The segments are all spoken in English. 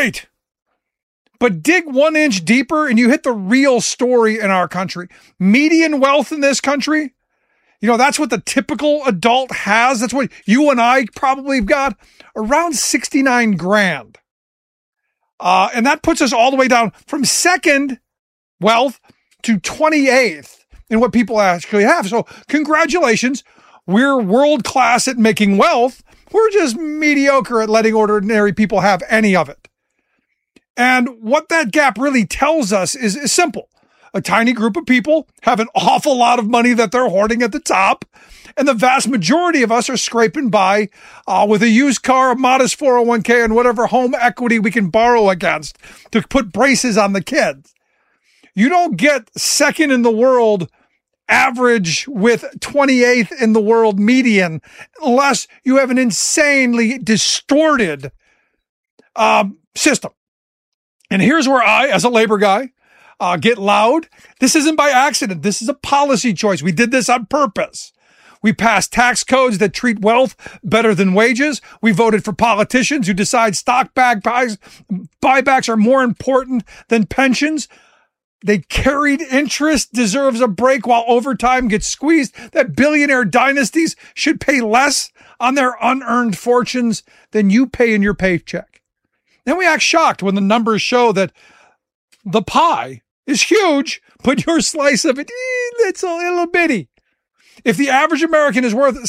great. But dig 1 inch deeper and you hit the real story in our country. Median wealth in this country, that's what the typical adult has. That's what you and I probably have got, around 69 grand. And that puts us all the way down from second wealth to 28th in what people actually have. So congratulations. We're world class at making wealth. We're just mediocre at letting ordinary people have any of it. And what that gap really tells us is simple. A tiny group of people have an awful lot of money that they're hoarding at the top. And the vast majority of us are scraping by with a used car, a modest 401k, and whatever home equity we can borrow against to put braces on the kids. You don't get second in the world average with 28th in the world median unless you have an insanely distorted system. And here's where I, as a labor guy, get loud. This isn't by accident. This is a policy choice. We did this on purpose. We passed tax codes that treat wealth better than wages. We voted for politicians who decide stock buybacks are more important than pensions. They carried interest deserves a break while overtime gets squeezed. That billionaire dynasties should pay less on their unearned fortunes than you pay in your paycheck. Then we act shocked when the numbers show that the pie is huge, but your slice of it, it's a little bitty. If the average American is worth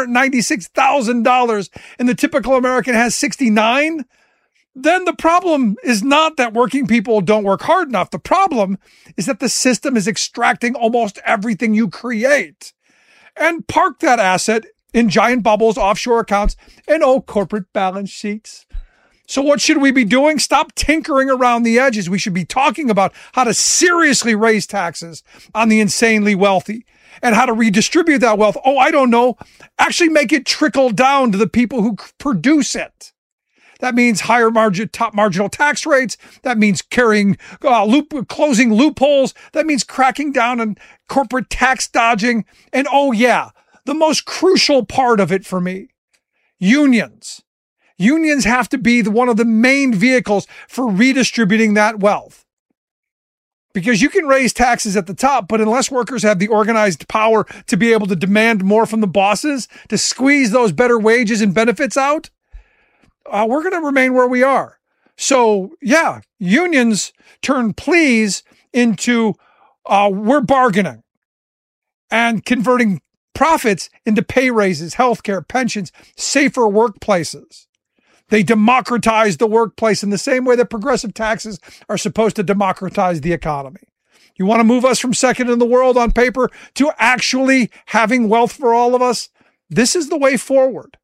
$696,000 and the typical American has 69, then the problem is not that working people don't work hard enough. The problem is that the system is extracting almost everything you create and park that asset in giant bubbles, offshore accounts, and corporate balance sheets. So what should we be doing? Stop tinkering around the edges. We should be talking about how to seriously raise taxes on the insanely wealthy and how to redistribute that wealth. I don't know. Actually make it trickle down to the people who produce it. That means higher top marginal tax rates. That means closing loopholes. That means cracking down on corporate tax dodging. And the most crucial part of it for me, unions. Unions have to be one of the main vehicles for redistributing that wealth. Because you can raise taxes at the top, but unless workers have the organized power to be able to demand more from the bosses, to squeeze those better wages and benefits out, we're going to remain where we are. So, unions turn pleas into we're bargaining and converting profits into pay raises, healthcare, pensions, safer workplaces. They democratize the workplace in the same way that progressive taxes are supposed to democratize the economy. You want to move us from second in the world on paper to actually having wealth for all of us? This is the way forward.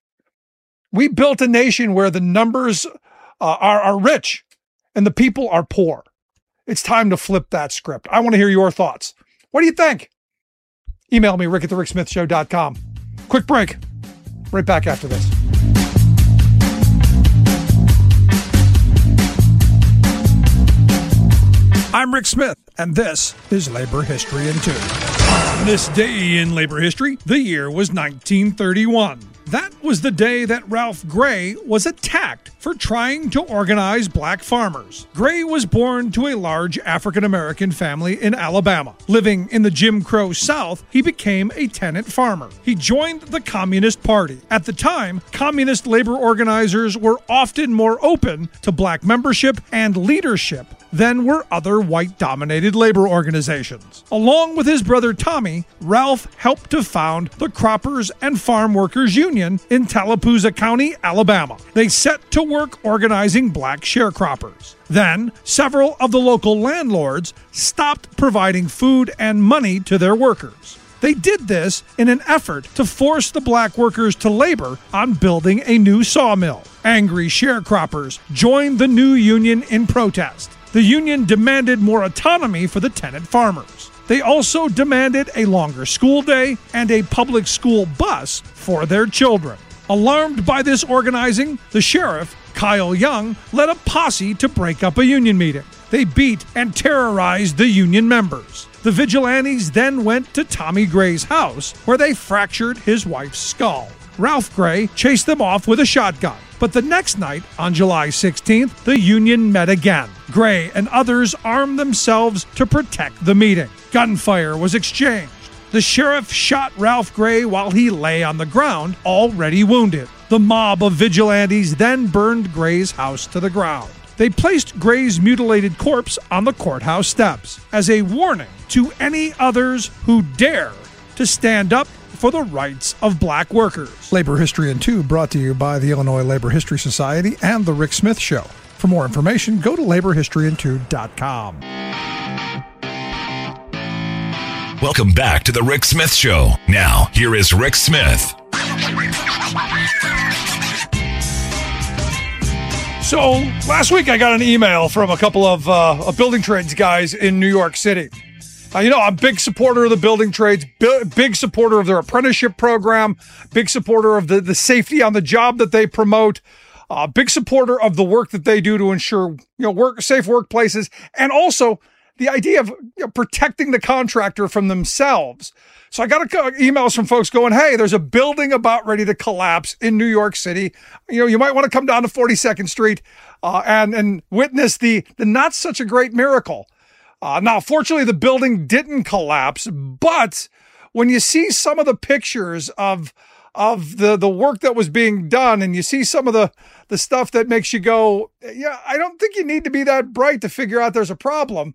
We built a nation where the numbers are rich and the people are poor. It's time to flip that script. I want to hear your thoughts. What do you think? Email me, rick@thericksmithshow.com. Quick break. Right back after this. I'm Rick Smith, and this is Labor History in 2. On this day in labor history, the year was 1931. That was the day that Ralph Gray was attacked for trying to organize black farmers. Gray was born to a large African-American family in Alabama. Living in the Jim Crow South, he became a tenant farmer. He joined the Communist Party. At the time, communist labor organizers were often more open to black membership and leadership than were other white-dominated labor organizations. Along with his brother Tommy, Ralph helped to found the Croppers and Farm Workers Union in Tallapoosa County, Alabama. They set to work organizing black sharecroppers. Then, several of the local landlords stopped providing food and money to their workers. They did this in an effort to force the black workers to labor on building a new sawmill. Angry sharecroppers joined the new union in protest. The union demanded more autonomy for the tenant farmers. They also demanded a longer school day and a public school bus for their children. Alarmed by this organizing, the sheriff, Kyle Young, led a posse to break up a union meeting. They beat and terrorized the union members. The vigilantes then went to Tommy Gray's house, where they fractured his wife's skull. Ralph Gray chased them off with a shotgun. But the next night, on July 16th, the union met again. Gray and others armed themselves to protect the meeting. Gunfire was exchanged. The sheriff shot Ralph Gray while he lay on the ground, already wounded. The mob of vigilantes then burned Gray's house to the ground. They placed Gray's mutilated corpse on the courthouse steps as a warning to any others who dare to stand up for the rights of black workers. Labor History in 2 brought to you by the Illinois Labor History Society and The Rick Smith Show. For more information, go to laborhistoryin2.com. Welcome back to The Rick Smith Show. Now, here is Rick Smith. So, last week I got an email from a couple of building trades guys in New York City. I'm a big supporter of the building trades, big supporter of their apprenticeship program, big supporter of the safety on the job that they promote, big supporter of the work that they do to ensure safe workplaces, and also the idea of protecting the contractor from themselves. So I got emails from folks going, hey, there's a building about ready to collapse in New York City. You might want to come down to 42nd Street and witness the not such a great miracle. Now, fortunately, the building didn't collapse, but when you see some of the pictures of the work that was being done, and you see some of the stuff that makes you go, yeah, I don't think you need to be that bright to figure out there's a problem,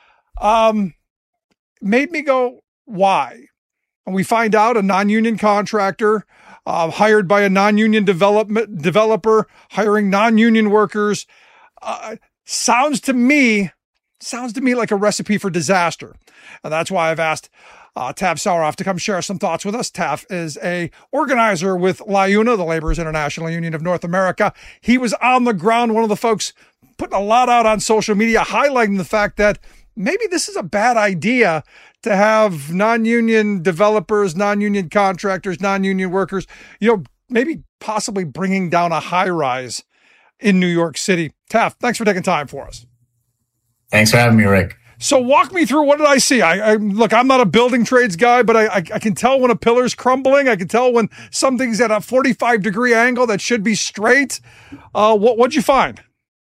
made me go, why? And we find out a non-union contractor hired by a non-union developer hiring non-union workers sounds to me like a recipe for disaster. And that's why I've asked Tav Saueroff to come share some thoughts with us. Tav is a organizer with LIUNA, the Laborers International Union of North America. He was on the ground, one of the folks putting a lot out on social media, highlighting the fact that maybe this is a bad idea to have non-union developers, non-union contractors, non-union workers, maybe possibly bringing down a high-rise in New York City. Tav, thanks for taking time for us. Thanks for having me, Rick. So walk me through, what did I see? Look, I'm not a building trades guy, but I can tell when a pillar's crumbling. I can tell when something's at a 45-degree angle that should be straight. What'd you find?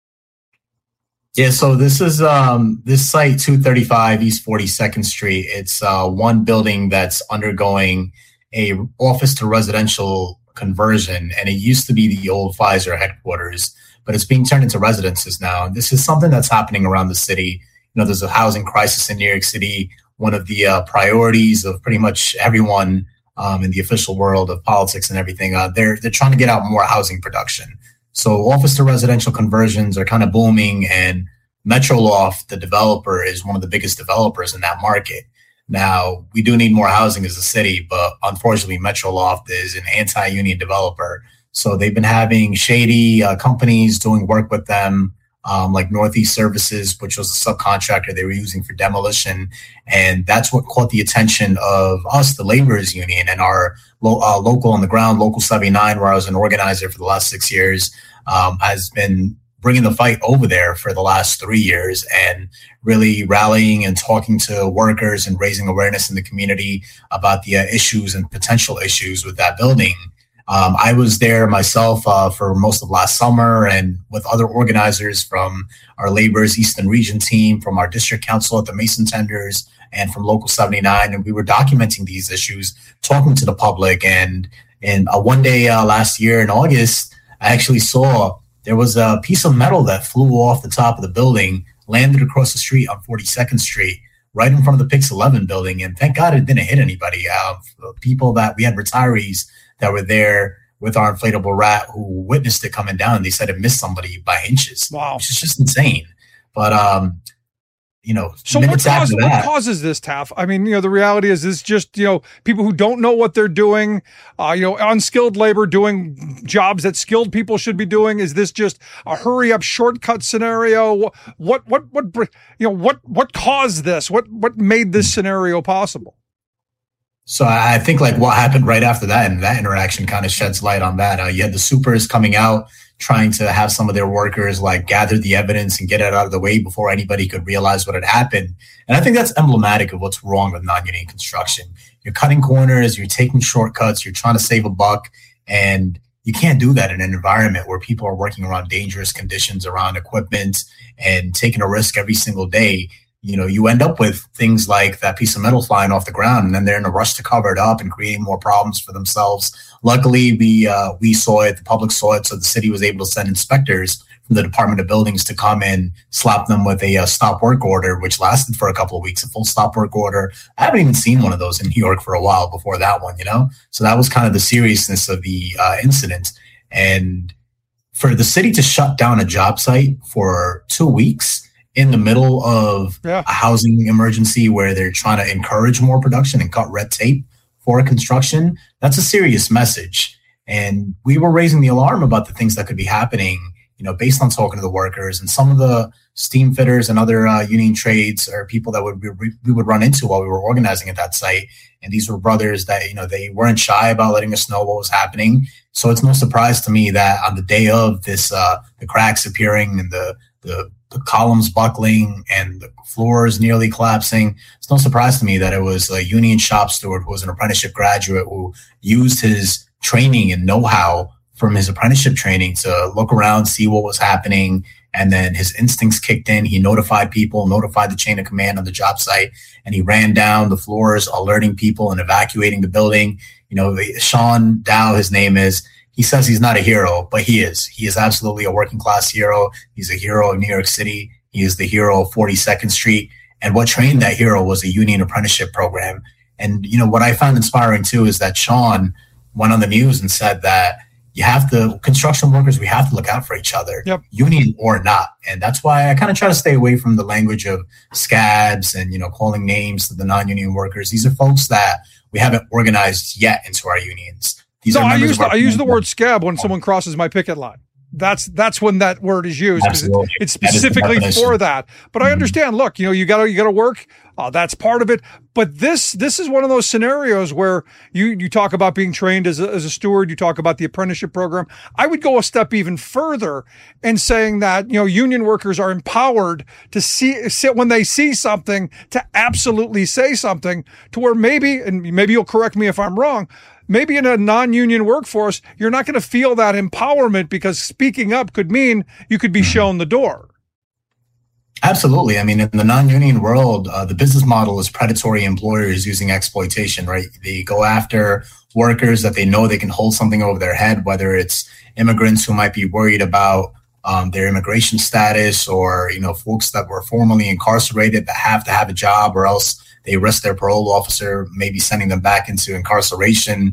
Yeah, so this is this site, 235 East 42nd Street. It's one building that's undergoing a office to residential conversion, and it used to be the old Pfizer headquarters, but it's being turned into residences now. And this is something that's happening around the city. There's a housing crisis in New York City. One of the priorities of pretty much everyone in the official world of politics and everything, they're trying to get out more housing production. So office to residential conversions are kind of booming, and Metroloft, the developer, is one of the biggest developers in that market. Now, we do need more housing as a city, but unfortunately, Metroloft is an anti-union developer. So they've been having shady companies doing work with them, like Northeast Services, which was a subcontractor they were using for demolition. And that's what caught the attention of us, the Laborers Union, and our local on the ground, Local 79, where I was an organizer for the last 6 years, has been bringing the fight over there for the last 3 years and really rallying and talking to workers and raising awareness in the community about the issues and potential issues with that building. I was there myself for most of last summer, and with other organizers from our Laborers Eastern Region team, from our district council at the Mason Tenders, and from Local 79. And we were documenting these issues, talking to the public. And one day last year in August, I actually saw there was a piece of metal that flew off the top of the building, landed across the street on 42nd Street, right in front of the Pix 11 building. And thank God it didn't hit anybody. People that we had retirees that were there with our inflatable rat who witnessed it coming down. They said it missed somebody by inches. Wow. Which is just insane. But, so what causes this, Tav? I mean, the reality is this just, people who don't know what they're doing, unskilled labor doing jobs that skilled people should be doing. Is this just a hurry up shortcut scenario? What caused this? What made this scenario possible? So I think like what happened right after that, and that interaction kind of sheds light on that. You had the supers coming out, trying to have some of their workers like gather the evidence and get it out of the way before anybody could realize what had happened. And I think that's emblematic of what's wrong with non-union construction. You're cutting corners, you're taking shortcuts, you're trying to save a buck, and you can't do that in an environment where people are working around dangerous conditions, around equipment, and taking a risk every single day. You end up with things like that piece of metal flying off the ground, and then they're in a rush to cover it up and creating more problems for themselves. Luckily, we saw it, the public saw it, so the city was able to send inspectors from the Department of Buildings to come and slap them with a stop work order, which lasted for a couple of weeks, a full stop work order. I haven't even seen one of those in New York for a while before that one, So that was kind of the seriousness of the incident. And for the city to shut down a job site for 2 weeks in the middle of a housing emergency where they're trying to encourage more production and cut red tape for construction, that's a serious message. And we were raising the alarm about the things that could be happening, based on talking to the workers, and some of the steam fitters and other union trades or people that we would run into while we were organizing at that site. And these were brothers that, they weren't shy about letting us know what was happening. So it's no surprise to me that on the day of this, the cracks appearing and the columns buckling and the floors nearly collapsing, it's no surprise to me that it was a union shop steward who was an apprenticeship graduate who used his training and know-how from his apprenticeship training to look around, see what was happening, and then his instincts kicked in. He notified people, notified the chain of command on the job site, and he ran down the floors, alerting people and evacuating the building. Sean Dow, his name is, he says he's not a hero, but he is. He is absolutely a working class hero. He's a hero of New York City. He is the hero of 42nd Street. And what trained that hero was a union apprenticeship program. And, what I found inspiring too is that Sean went on the news and said that construction workers, we have to look out for each other, union or not. And that's why I kind of try to stay away from the language of scabs and, calling names to the non-union workers. These are folks that we haven't organized yet into our unions. I use the word scab when someone crosses my picket line. That's when that word is used. It's specifically for that. But I understand. Look, you gotta work. That's part of it. But this is one of those scenarios where you talk about being trained as a steward. You talk about the apprenticeship program. I would go a step even further in saying that union workers are empowered to sit when they see something to absolutely say something, to where maybe you'll correct me if I'm wrong. Maybe in a non-union workforce, you're not going to feel that empowerment because speaking up could mean you could be shown the door. Absolutely. I mean, in the non-union world, the business model is predatory employers using exploitation, right? They go after workers that they know they can hold something over their head, whether it's immigrants who might be worried about their immigration status, or, folks that were formerly incarcerated that have to have a job, or else they risk their parole officer maybe sending them back into incarceration.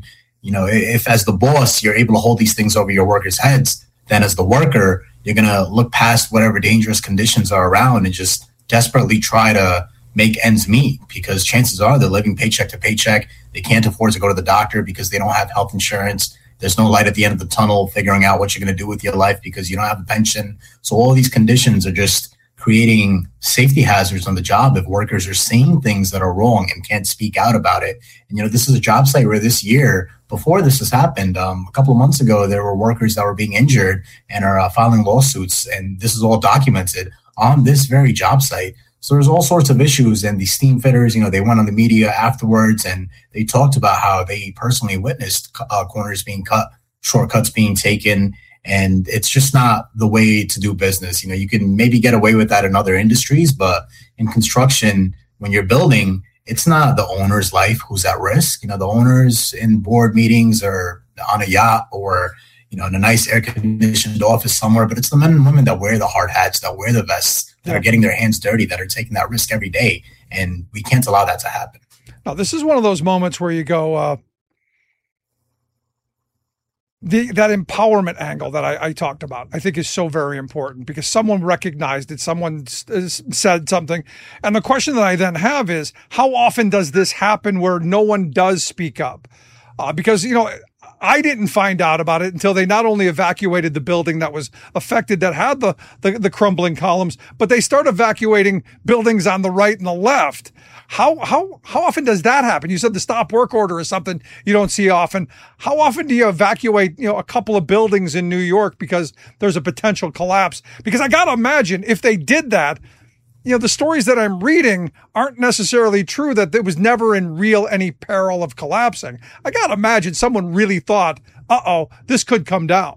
If as the boss, you're able to hold these things over your workers' heads, then as the worker, you're going to look past whatever dangerous conditions are around and just desperately try to make ends meet, because chances are they're living paycheck to paycheck. They can't afford to go to the doctor because they don't have health insurance. There's no light at the end of the tunnel figuring out what you're going to do with your life because you don't have a pension. So all these conditions are just creating safety hazards on the job if workers are seeing things that are wrong and can't speak out about it. And, this is a job site where this year, before this has happened, a couple of months ago, there were workers that were being injured and are filing lawsuits. And this is all documented on this very job site. So there's all sorts of issues. And the steam fitters, they went on the media afterwards and they talked about how they personally witnessed corners being cut, shortcuts being taken. And it's just not the way to do business. You can maybe get away with that in other industries, but in construction, when you're building, it's not the owner's life who's at risk. The owners in board meetings are on a yacht or, in a nice air-conditioned office somewhere, but it's the men and women that wear the hard hats, that wear the vests, that are getting their hands dirty, that are taking that risk every day. And we can't allow that to happen. Now, this is one of those moments where you go, that empowerment angle that I talked about, I think is so very important, because someone recognized it, someone said something. And the question that I then have is, how often does this happen where no one does speak up? Because, I didn't find out about it until they not only evacuated the building that was affected, that had the crumbling columns, but they start evacuating buildings on the right and the left. How often does that happen? You said the stop work order is something you don't see often. How often do you evacuate, a couple of buildings in New York because there's a potential collapse? Because I got to imagine if they did that, the stories that I'm reading aren't necessarily true, that it was never in real any peril of collapsing. I got to imagine someone really thought, this could come down.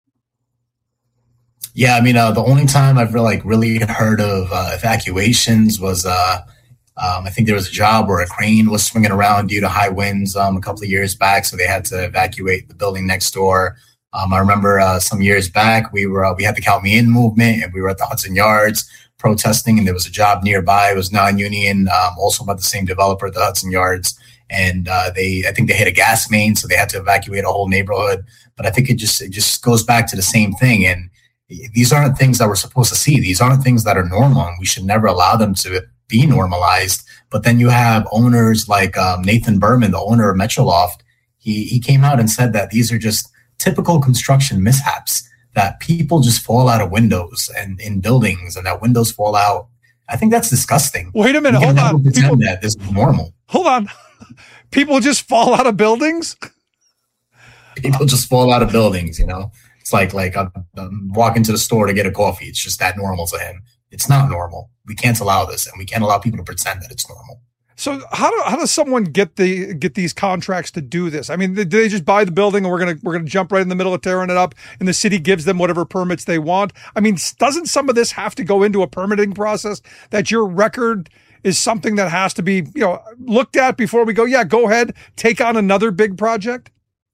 Yeah, I mean, the only time I've really heard of evacuations was I think there was a job where a crane was swinging around due to high winds a couple of years back, so they had to evacuate the building next door. I remember some years back we had the Count Me In movement, and we were at the Hudson Yards protesting, and there was a job nearby. It was non-union, also by the same developer, the Hudson Yards, and I think they hit a gas main, so they had to evacuate a whole neighborhood. But I think it just goes back to the same thing, and these aren't things that we're supposed to see. These aren't things that are normal, and we should never allow them to be normalized. But then you have owners like Nathan Berman, the owner of Metroloft. He came out and said that these are just typical construction mishaps, that people just fall out of windows and in buildings, and that windows fall out. I think that's disgusting. Wait a minute, hold on. Pretend that this is normal. Hold on. People just fall out of buildings? People just fall out of buildings, It's like I'm walking to the store to get a coffee. It's just that normal to him. It's not normal. We can't allow this, and we can't allow people to pretend that it's normal. So how does someone get these contracts to do this? I mean, do they just buy the building and we're gonna jump right in the middle of tearing it up, and the city gives them whatever permits they want? I mean, doesn't some of this have to go into a permitting process, that your record is something that has to be looked at before we go, go ahead, take on another big project?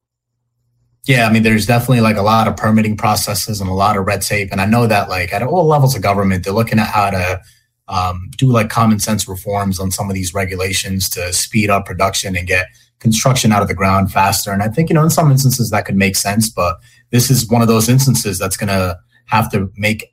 Yeah, I mean, there's definitely a lot of permitting processes and a lot of red tape. And I know that at all levels of government, they're looking at how to do common sense reforms on some of these regulations to speed up production and get construction out of the ground faster. And I think, in some instances that could make sense, but this is one of those instances that's going to have to make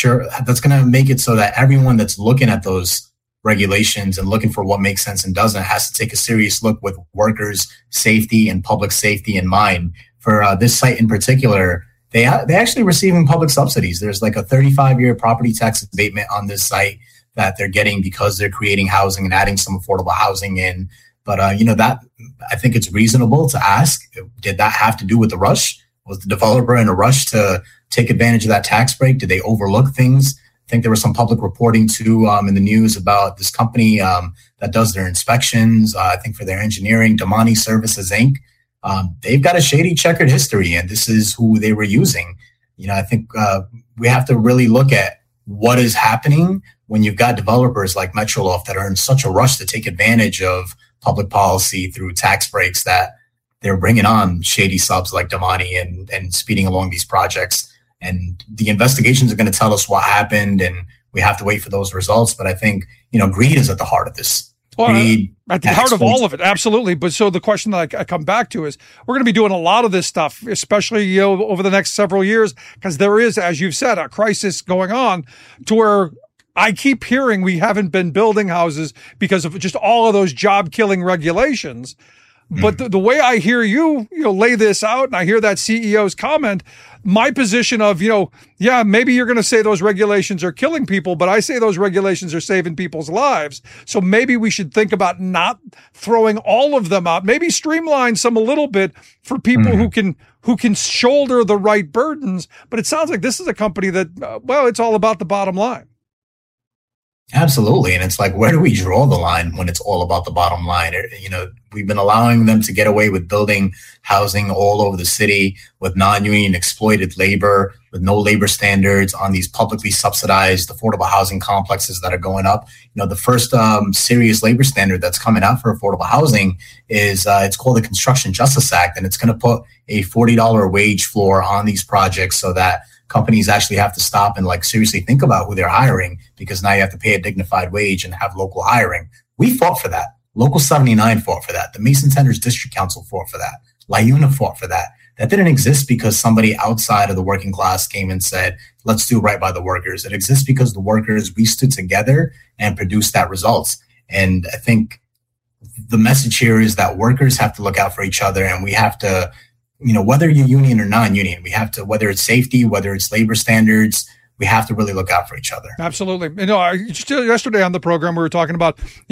it so that everyone that's looking at those regulations and looking for what makes sense and doesn't has to take a serious look with workers' safety and public safety in mind. For this site in particular, they actually receiving public subsidies. There's a 35-year property tax abatement on this site that they're getting because they're creating housing and adding some affordable housing in. But, that I think it's reasonable to ask, did that have to do with the rush? Was the developer in a rush to take advantage of that tax break? Did they overlook things? I think there was some public reporting too in the news about this company that does their inspections, I think for their engineering, Damani Services, Inc. They've got a shady checkered history, and this is who they were using. I think we have to really look at what is happening when you've got developers like Metroloft that are in such a rush to take advantage of public policy through tax breaks, that they're bringing on shady subs like Damani and speeding along these projects. And the investigations are going to tell us what happened, and we have to wait for those results. But I think, greed is at the heart of this. Well, at the heart of all of it, absolutely. But so the question that I come back to is, we're going to be doing a lot of this stuff, especially over the next several years, because there is, as you've said, a crisis going on, to where I keep hearing we haven't been building houses because of just all of those job-killing regulations. But the way I hear you lay this out, and I hear that CEO's comment, my position of, maybe you're going to say those regulations are killing people, but I say those regulations are saving people's lives. So maybe we should think about not throwing all of them out, maybe streamline some a little bit for people who can shoulder the right burdens. But it sounds like this is a company that, it's all about the bottom line. Absolutely. And it's where do we draw the line when it's all about the bottom line? We've been allowing them to get away with building housing all over the city with non-union exploited labor, with no labor standards on these publicly subsidized affordable housing complexes that are going up. The first serious labor standard that's coming out for affordable housing is it's called the Construction Justice Act, and it's going to put a $40 wage floor on these projects so that companies actually have to stop and seriously think about who they're hiring, because now you have to pay a dignified wage and have local hiring. We fought for that. Local 79 fought for that. The Mason Tenders District Council fought for that. LIUNA fought for that. That didn't exist because somebody outside of the working class came and said, let's do right by the workers. It exists because the workers, we stood together and produced that results. And I think the message here is that workers have to look out for each other, and we have to, whether you're union or non-union, we have to, whether it's safety, whether it's labor standards, we have to really look out for each other. Absolutely. Just yesterday on the program, we were talking about,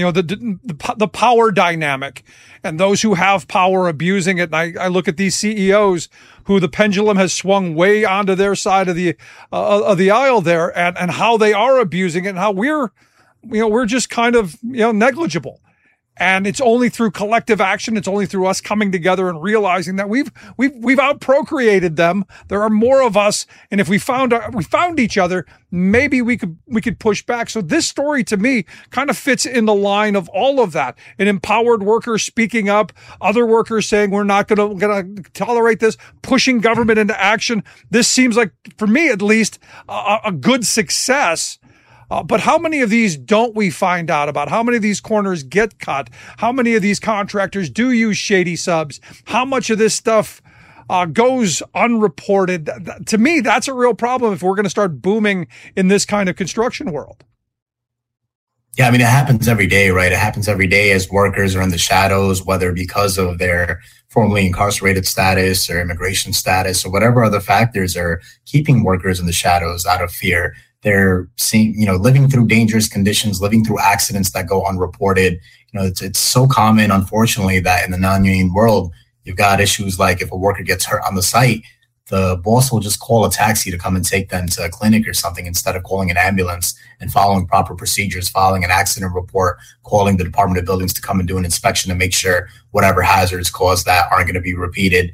the power dynamic and those who have power abusing it. And I look at these CEOs who the pendulum has swung way onto their side of the aisle there, and how they are abusing it, and how we're we're just kind of, negligible. And it's only through collective action. It's only through us coming together and realizing that we've outprocreated them. There are more of us. And if we found each other, maybe we could push back. So this story to me kind of fits in the line of all of that. An empowered worker speaking up, other workers saying we're not going to tolerate this, pushing government into action. This seems like, for me at least, a good success. But how many of these don't we find out about? How many of these corners get cut? How many of these contractors do use shady subs? How much of this stuff goes unreported? To me, that's a real problem if we're going to start booming in this kind of construction world. Yeah, I mean, it happens every day, right? It happens every day as workers are in the shadows, whether because of their formerly incarcerated status or immigration status or whatever other factors are keeping workers in the shadows out of fear. They're seeing, living through dangerous conditions, living through accidents that go unreported. It's so common, unfortunately, that in the non-union world, you've got issues like if a worker gets hurt on the site, the boss will just call a taxi to come and take them to a clinic or something instead of calling an ambulance and following proper procedures, following an accident report, calling the Department of Buildings to come and do an inspection to make sure whatever hazards caused that aren't going to be repeated.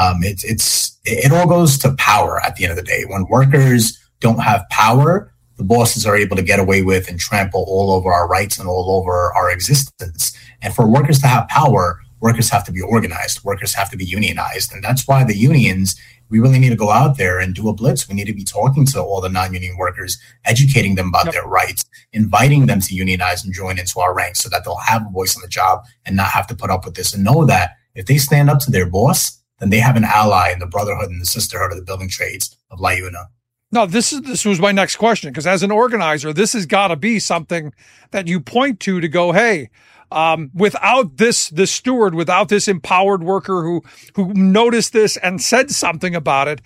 It all goes to power at the end of the day. When workers don't have power, the bosses are able to get away with and trample all over our rights and all over our existence. And for workers to have power, workers have to be organized. Workers have to be unionized. And that's why the unions, we really need to go out there and do a blitz. We need to be talking to all the non-union workers, educating them about their rights, inviting them to unionize and join into our ranks so that they'll have a voice on the job and not have to put up with this, and know that if they stand up to their boss, then they have an ally in the brotherhood and the sisterhood of the building trades of LIUNA. No, this was my next question, because as an organizer, this has got to be something that you point to go, hey, without this steward, without this empowered worker who noticed this and said something about it,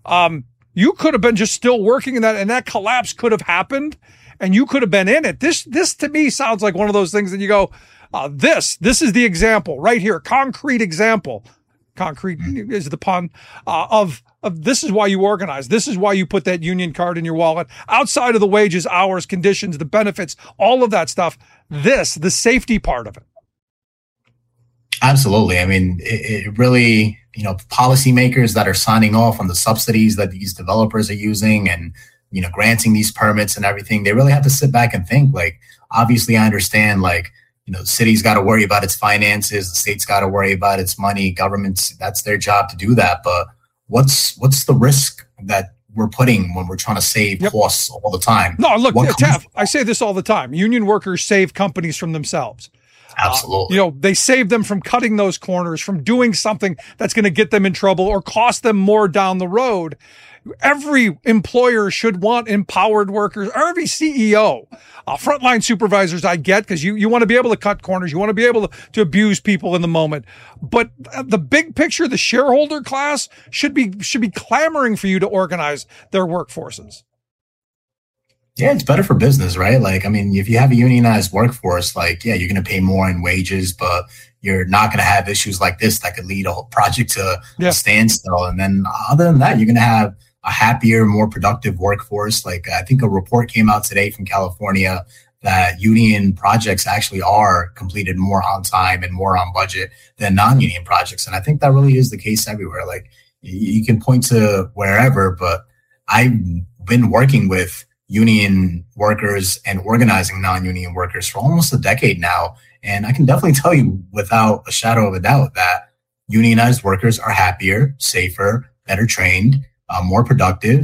you could have been just still working in that, and that collapse could have happened, and you could have been in it. This to me sounds like one of those things that you go, this is the example right here, concrete example. Concrete is the pun of this is why you organize. This is why you put that union card in your wallet. Outside of the wages, hours, conditions, the benefits, all of that stuff. The safety part of it. Absolutely. I mean, it really, policymakers that are signing off on the subsidies that these developers are using and, granting these permits and everything, they really have to sit back and think. Like, obviously, I understand, like, the city's got to worry about its finances. The state's got to worry about its money. Governments, that's their job to do that. But what's the risk that we're putting when we're trying to save costs all the time? No, look, Taff, I say this all the time. Union workers save companies from themselves. Absolutely. They save them from cutting those corners, from doing something that's going to get them in trouble or cost them more down the road. Every employer should want empowered workers, or every CEO, frontline supervisors. I get, because you want to be able to cut corners. You want to be able to abuse people in the moment. But the big picture, the shareholder class should be clamoring for you to organize their workforces. Yeah, it's better for business, right? Like, I mean, if you have a unionized workforce, like, yeah, you're going to pay more in wages, but you're not going to have issues like this that could lead a whole project to a standstill. And then other than that, you're going to have a happier, more productive workforce. Like, I think a report came out today from California that union projects actually are completed more on time and more on budget than non-union projects. And I think that really is the case everywhere. Like, you can point to wherever, but I've been working with union workers and organizing non-union workers for almost a decade now. And I can definitely tell you without a shadow of a doubt that unionized workers are happier, safer, better trained, more productive.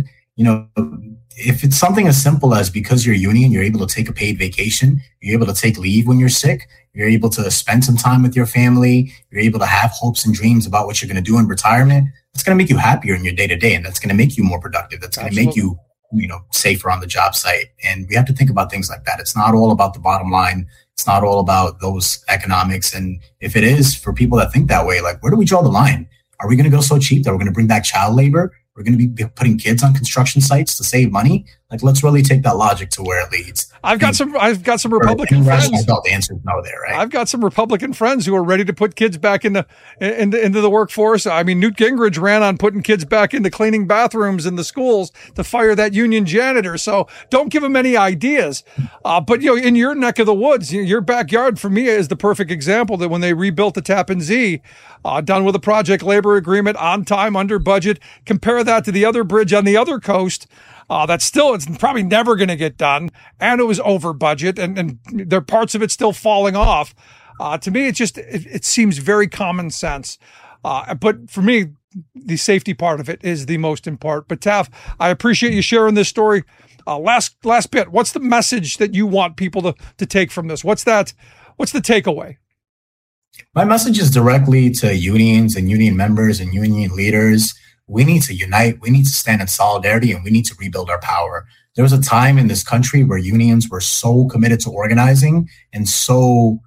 If it's something as simple as because you're union, you're able to take a paid vacation, you're able to take leave when you're sick, you're able to spend some time with your family, you're able to have hopes and dreams about what you're going to do in retirement, that's going to make you happier in your day to day. And that's going to make you more productive. That's going to make you safer on the job site. And we have to think about things like that. It's not all about the bottom line. It's not all about those economics. And if it is, for people that think that way, like, where do we draw the line? Are we going to go so cheap that we're going to bring back child labor? We're going to be putting kids on construction sites to save money? Like, let's really take that logic to where it leads. I've got some Republican friends. The answer is no there, right? I've got some Republican friends who are ready to put kids back into the workforce. I mean, Newt Gingrich ran on putting kids back into cleaning bathrooms in the schools to fire that union janitor. So don't give them any ideas. But in your neck of the woods, your backyard for me is the perfect example that when they rebuilt the Tappan Zee, done with a project labor agreement, on time, under budget, compare that to the other bridge on the other coast. It's probably never going to get done. And it was over budget and there are parts of it still falling off. To me, it seems very common sense. But for me, the safety part of it is the most important. But Taff, I appreciate you sharing this story. Last bit, what's the message that you want people to take from this? What's the takeaway? My message is directly to unions and union members and union leaders. We need to unite. We need to stand in solidarity, and we need to rebuild our power. There was a time in this country where unions were so committed to organizing and so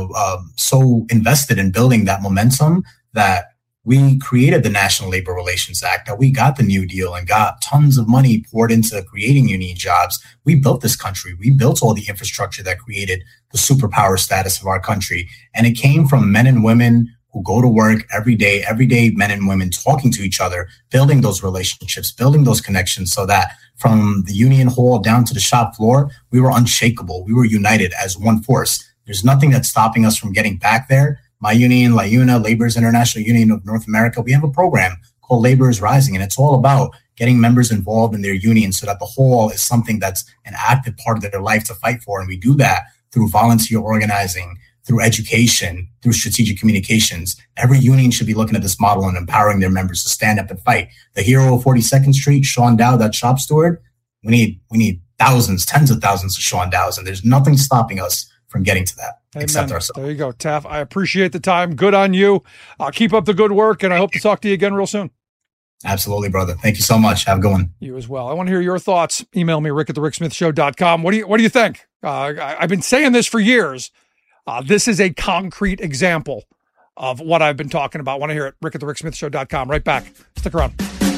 invested in building that momentum that we created the National Labor Relations Act, that we got the New Deal and got tons of money poured into creating union jobs. We built this country. We built all the infrastructure that created the superpower status of our country. And it came from men and women who go to work every day, men and women talking to each other, building those relationships, building those connections so that from the union hall down to the shop floor, we were unshakable. We were united as one force. There's nothing that's stopping us from getting back there. My union, LIUNA, Laborers International Union of North America, we have a program called Labor is Rising, and it's all about getting members involved in their union so that the hall is something that's an active part of their life to fight for. And we do that through volunteer organizing, through education, through strategic communications. Every union should be looking at this model and empowering their members to stand up and fight. The hero of 42nd Street, Sean Dow, that shop steward, we need thousands, tens of thousands of Sean Dows, and there's nothing stopping us from getting to that. Amen. Except ourselves. There you go, Taff. I appreciate the time. Good on you. Keep up the good work, and I hope to talk to you again real soon. Absolutely, brother. Thank you so much. Have a good one. You as well. I want to hear your thoughts. Email me, rick@thericksmithshow.com. What do you think? I've been saying this for years. This is a concrete example of what I've been talking about. Want to hear it? rick@thericksmithshow.com. Right back. Stick around.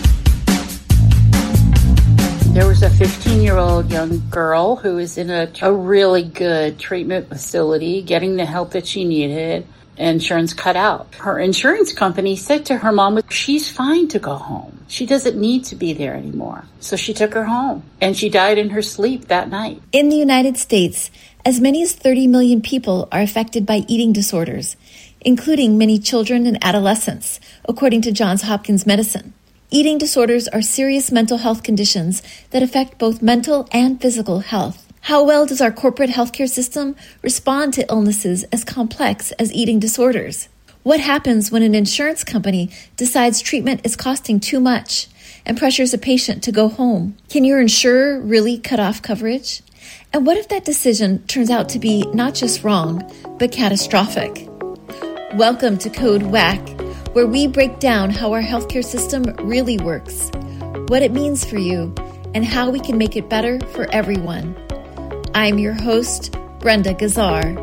There was a 15-year-old young girl who was in a really good treatment facility getting the help that she needed. Insurance cut out. Her insurance company said to her mom, she's fine to go home. She doesn't need to be there anymore. So she took her home and she died in her sleep that night. In the United States, as many as 30 million people are affected by eating disorders, including many children and adolescents, according to Johns Hopkins Medicine. Eating disorders are serious mental health conditions that affect both mental and physical health. How well does our corporate healthcare system respond to illnesses as complex as eating disorders? What happens when an insurance company decides treatment is costing too much and pressures a patient to go home? Can your insurer really cut off coverage? And what if that decision turns out to be not just wrong, but catastrophic? Welcome to Code WACK, where we break down how our healthcare system really works, what it means for you, and how we can make it better for everyone. I'm your host, Brenda Gazzar.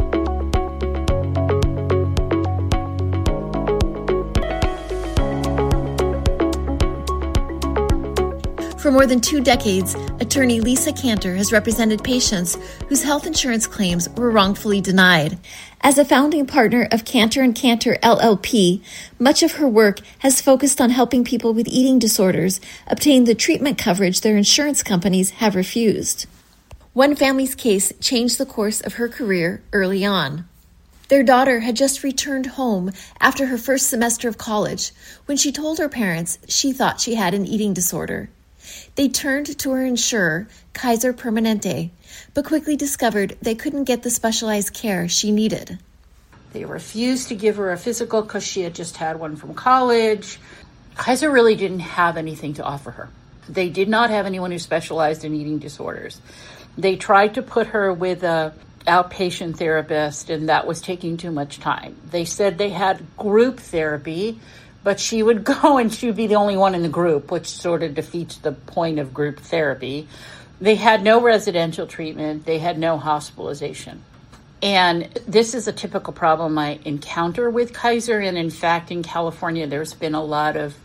For more than 2 decades, attorney Lisa Cantor has represented patients whose health insurance claims were wrongfully denied. As a founding partner of Cantor & Cantor LLP, much of her work has focused on helping people with eating disorders obtain the treatment coverage their insurance companies have refused. One family's case changed the course of her career early on. Their daughter had just returned home after her first semester of college when she told her parents she thought she had an eating disorder. They turned to her insurer, Kaiser Permanente, but quickly discovered they couldn't get the specialized care she needed. They refused to give her a physical because she had just had one from college. Kaiser really didn't have anything to offer her. They did not have anyone who specialized in eating disorders. They tried to put her with an outpatient therapist, and that was taking too much time. They said they had group therapy, but she would go and she would be the only one in the group, which sort of defeats the point of group therapy. They had no residential treatment. They had no hospitalization. And this is a typical problem I encounter with Kaiser. And in fact, in California, there's been a lot of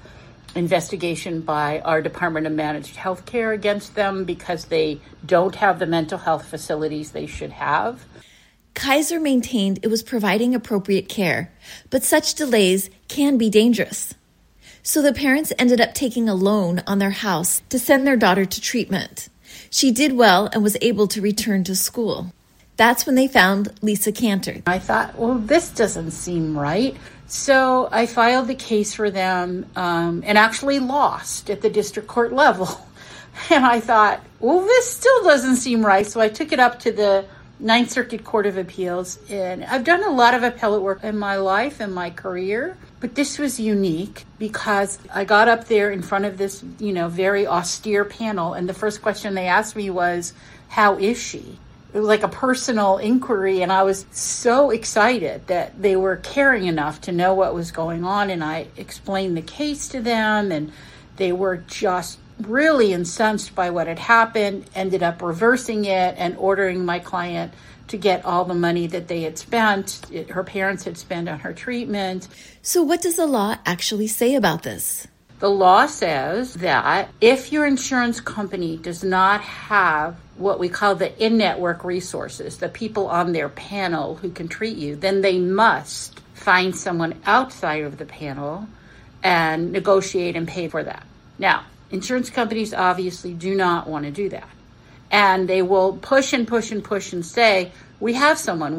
investigation by our Department of Managed Healthcare against them because they don't have the mental health facilities they should have. Kaiser maintained it was providing appropriate care, but such delays can be dangerous. So the parents ended up taking a loan on their house to send their daughter to treatment. She did well and was able to return to school. That's when they found Lisa Cantor. I thought, well, this doesn't seem right. So I filed the case for them and actually lost at the district court level. And I thought, well, this still doesn't seem right. So I took it up to the Ninth Circuit Court of Appeals. And I've done a lot of appellate work in my life and my career, but this was unique because I got up there in front of this, very austere panel. And the first question they asked me was, how is she? It was like a personal inquiry, and I was so excited that they were caring enough to know what was going on, and I explained the case to them, and they were just really incensed by what had happened, ended up reversing it and ordering my client to get all the money that they had spent, her parents had spent on her treatment. So what does the law actually say about this? The law says that if your insurance company does not have what we call the in-network resources, the people on their panel who can treat you, then they must find someone outside of the panel and negotiate and pay for that. Now, insurance companies obviously do not want to do that. And they will push and push and push and say, we have someone,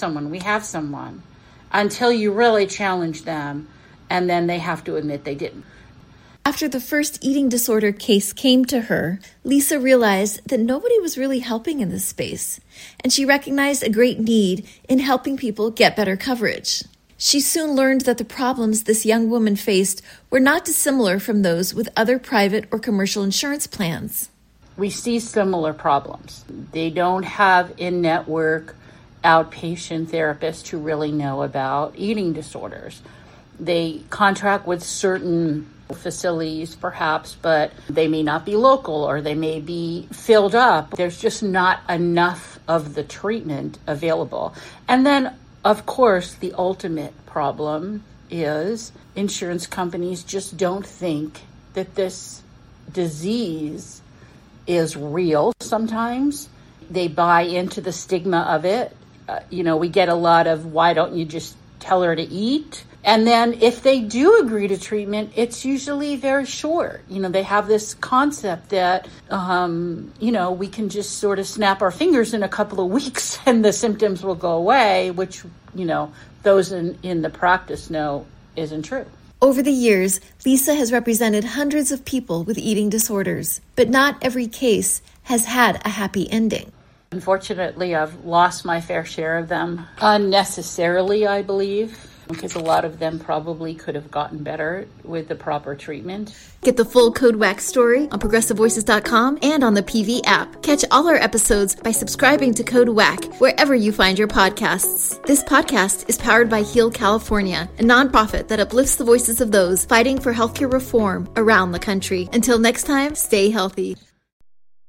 until you really challenge them, and then they have to admit they didn't. After the first eating disorder case came to her, Lisa realized that nobody was really helping in this space, and she recognized a great need in helping people get better coverage. She soon learned that the problems this young woman faced were not dissimilar from those with other private or commercial insurance plans. We see similar problems. They don't have in-network outpatient therapists who really know about eating disorders. They contract with certain facilities perhaps, but they may not be local or they may be filled up. There's just not enough of the treatment available. And then, of course, the ultimate problem is insurance companies just don't think that this disease is real sometimes. They buy into the stigma of it. We get a lot of, why don't you just tell her to eat? And then if they do agree to treatment, it's usually very short. They have this concept that, we can just sort of snap our fingers in a couple of weeks and the symptoms will go away, which, those in the practice know isn't true. Over the years, Lisa has represented hundreds of people with eating disorders, but not every case has had a happy ending. Unfortunately, I've lost my fair share of them unnecessarily, I believe, because a lot of them probably could have gotten better with the proper treatment. Get the full Code WAC story on ProgressiveVoices.com and on the PV app. Catch all our episodes by subscribing to Code WAC wherever you find your podcasts. This podcast is powered by Heal California, a nonprofit that uplifts the voices of those fighting for healthcare reform around the country. Until next time, stay healthy.